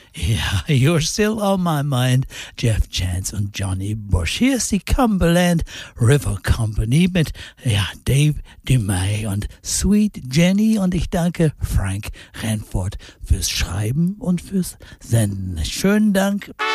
Ja, You're Still on My Mind, Jeff Chance und Johnny Bush. Hier ist die Cumberland River Company mit Dave Dumais und Sweet Jenny. Und ich danke Frank Ranford fürs Schreiben und fürs Senden. Schönen Dank.